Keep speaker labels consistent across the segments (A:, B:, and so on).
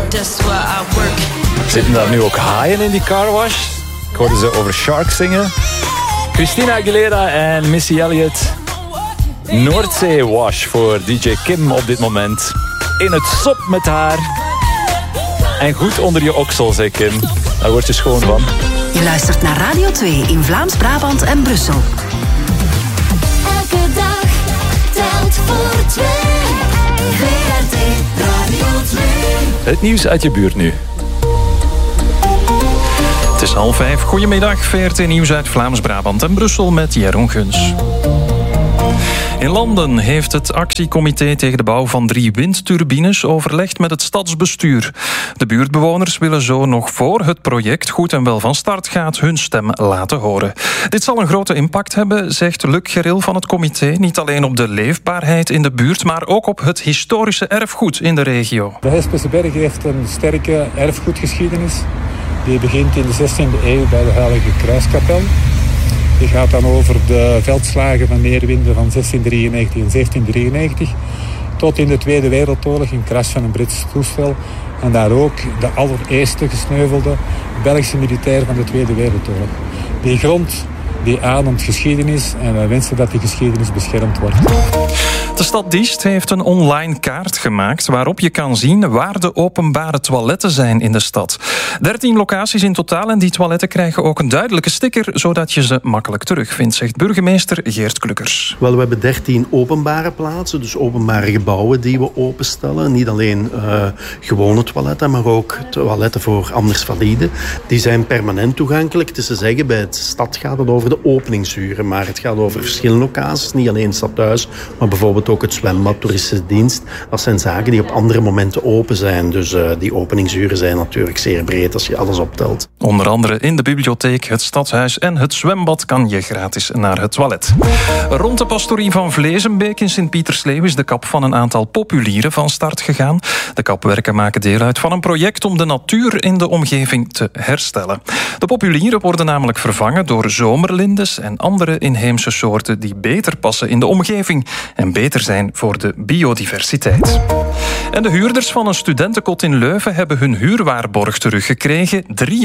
A: That's where I work.
B: Zitten daar nu ook haaien in die carwash? Ik hoorde ze over Shark zingen. Christina Aguilera en Missy Elliott. Noordzee Wash voor DJ Kim op dit moment. In het sop met haar. En goed onder je oksel, zei Kim. Daar word je schoon van.
C: Je luistert naar Radio 2 in Vlaams-Brabant en Brussel.
D: Elke dag telt voor twee. VRT Radio 2.
B: Het nieuws uit je buurt nu.
E: Het is 4:30. Goedemiddag, VRT Nieuws uit Vlaams-Brabant en Brussel met Jeroen Guns. In Landen heeft het actiecomité tegen de bouw van 3 windturbines overlegd met het stadsbestuur. De buurtbewoners willen zo nog voor het project goed en wel van start gaat hun stem laten horen. Dit zal een grote impact hebben, zegt Luc Geril van het comité. Niet alleen op de leefbaarheid in de buurt, maar ook op het historische erfgoed in de regio.
F: De Hespelse Berg heeft een sterke erfgoedgeschiedenis. Die begint in de 16e eeuw bij de Heilige Kruiskapel. Die gaat dan over de veldslagen van Neerwinden van 1693 en 1793... tot in de Tweede Wereldoorlog, een crash van een Brits toestel. En daar ook de allereerste gesneuvelde Belgische militair van de Tweede Wereldoorlog. Die grond die ademt geschiedenis en wij wensen dat die geschiedenis beschermd wordt.
E: De stad Diest heeft een online kaart gemaakt waarop je kan zien waar de openbare toiletten zijn in de stad. 13 locaties in totaal en die toiletten krijgen ook een duidelijke sticker zodat je ze makkelijk terugvindt, zegt burgemeester Geert Klukkers.
G: Wel, we hebben 13 openbare plaatsen, dus openbare gebouwen die we openstellen. Niet alleen gewone toiletten, maar ook toiletten voor andersvaliden. Die zijn permanent toegankelijk. Het is te zeggen, bij het stad gaat het over de openingsuren, maar het gaat over verschillende locaties. Niet alleen het stadhuis, maar bijvoorbeeld ook het zwembad, toeristische dienst. Dat zijn zaken die op andere momenten open zijn. Dus die openingsuren zijn natuurlijk zeer breed als je alles optelt.
E: Onder andere in de bibliotheek, het stadhuis en het zwembad kan je gratis naar het toilet. Rond de pastorie van Vlezenbeek in Sint-Pietersleeuw is de kap van een aantal populieren van start gegaan. De kapwerken maken deel uit van een project om de natuur in de omgeving te herstellen. De populieren worden namelijk vervangen door zomerlindes en andere inheemse soorten die beter passen in de omgeving en beter zijn voor de biodiversiteit. En de huurders van een studentenkot in Leuven hebben hun huurwaarborg teruggekregen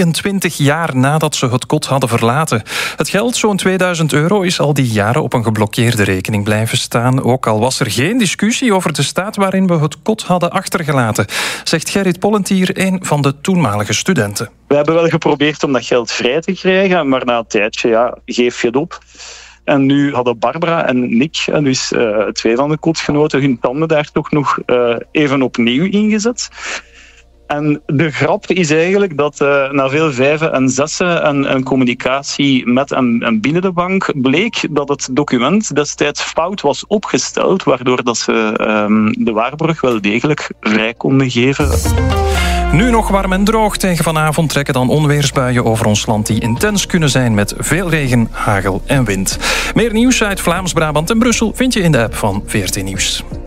E: 23 jaar nadat ze het kot hadden verlaten. Het geld, zo'n €2000, is al die jaren op een geblokkeerde rekening blijven staan. Ook al was er geen discussie over de staat waarin we het kot hadden achtergelaten, zegt Gerrit Pollentier, een van de toenmalige studenten.
H: We hebben wel geprobeerd om dat geld vrij te krijgen, maar na een tijdje geef je het op. En nu hadden Barbara en Nick, en dus 2 van de kotgenoten, hun tanden daar toch nog even opnieuw ingezet. En de grap is eigenlijk dat na veel vijven en zessen en communicatie met en binnen de bank bleek dat het document destijds fout was opgesteld, waardoor dat ze de waarborg wel degelijk vrij konden geven.
E: Nu nog warm en droog. Tegen vanavond trekken dan onweersbuien over ons land die intens kunnen zijn met veel regen, hagel en wind. Meer nieuws uit Vlaams-Brabant en Brussel vind je in de app van VRT Nieuws.